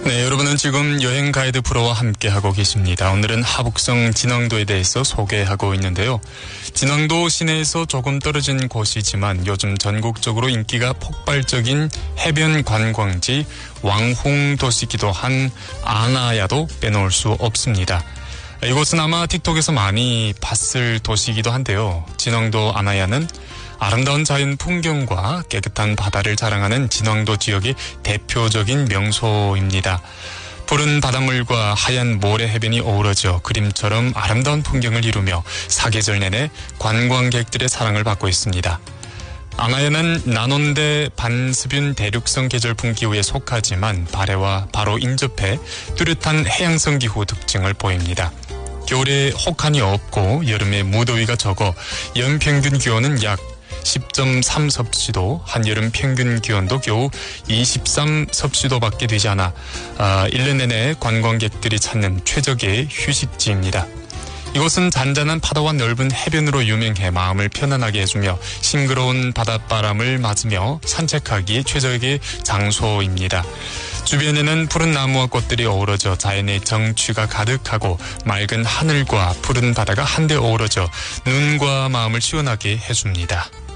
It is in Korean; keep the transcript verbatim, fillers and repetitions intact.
네, 여러분은 지금 여행 가이드 프로와 함께하고 계십니다. 오늘은 하북성 진왕도에 대해서 소개하고 있는데요. 진왕도 시내에서 조금 떨어진 곳이지만 요즘 전국적으로 인기가 폭발적인 해변 관광지 왕홍도시기도 한 아나야도 빼놓을 수 없습니다. 이곳은 아마 틱톡에서 많이 봤을 도시이기도 한데요. 진왕도 아나야는 아름다운 자연 풍경과 깨끗한 바다를 자랑하는 진왕도 지역의 대표적인 명소입니다. 푸른 바닷물과 하얀 모래 해변이 어우러져 그림처럼 아름다운 풍경을 이루며 사계절 내내 관광객들의 사랑을 받고 있습니다. 아나야는 난온대 반스뷴 대륙성 계절풍 기후에 속하지만 발해와 바로 인접해 뚜렷한 해양성 기후 특징을 보입니다. 겨울에 혹한이 없고 여름에 무더위가 적어 연평균 기온은 약 십 점 삼 섭씨도, 한여름 평균 기온도 겨우 이십삼 섭씨도밖에 되지 않아 아, 일 년 내내 관광객들이 찾는 최적의 휴식지입니다. 이곳은 잔잔한 파도와 넓은 해변으로 유명해 마음을 편안하게 해주며 싱그러운 바닷바람을 맞으며 산책하기 최적의 장소입니다. 주변에는 푸른 나무와 꽃들이 어우러져 자연의 정취가 가득하고 맑은 하늘과 푸른 바다가 한데 어우러져 눈과 마음을 시원하게 해줍니다.